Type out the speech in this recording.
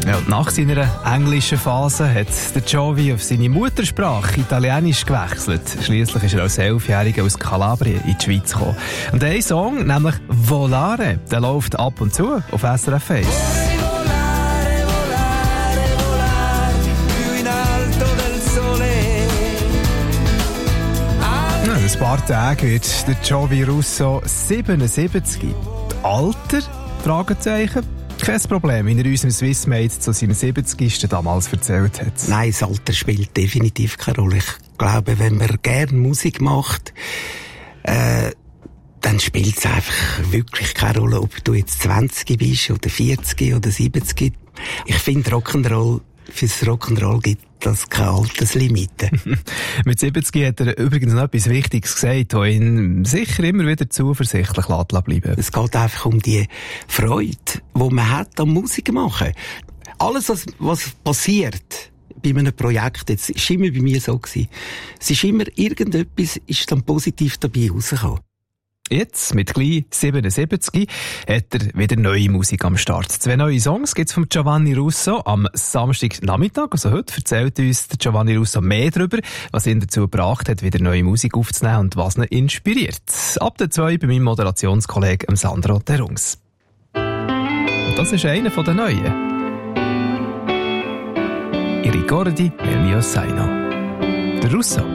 Ja, nach seiner englischen Phase hat der Jovi auf seine Muttersprache Italienisch gewechselt. Schliesslich ist er als 11-Jähriger aus Kalabrien in die Schweiz gekommen. Und ein Song, nämlich «Volare», der läuft ab und zu auf SRF 1. In ein paar Tagen wird der Jovi Russo 77. Alter? Fragezeichen. Kein Problem, wie er unserem Swissmate zu seinem 70. damals erzählt hat. Nein, das Alter spielt definitiv keine Rolle. Ich glaube, wenn man gerne Musik macht, dann spielt es einfach wirklich keine Rolle, ob du jetzt 20 bist oder 40 oder 70. Ich finde Rock'n'Roll, fürs Rock'n'Roll gibt das keine Alterslimite. Mit 70 hat er übrigens noch etwas Wichtiges gesagt, das ihn sicher immer wieder zuversichtlich bleiben. Es geht einfach um die Freude, die man hat am Musik machen. Alles, was passiert bei einem Projekt, jetzt ist immer bei mir so gewesen. Es ist immer irgendetwas, ist dann positiv dabei rausgekommen. Jetzt, mit gleich 77, hat er wieder neue Musik am Start. 2 neue Songs gibt's von Giovanni Russo am Samstagnachmittag. Also heute erzählt uns der Giovanni Russo mehr darüber, was ihn dazu gebracht hat, wieder neue Musik aufzunehmen und was ihn inspiriert. Ab der 2 bei meinem Moderationskollegen Sandro Terungs. Und das ist einer von den neuen. I ricordi del mio Zaino. Der Russo.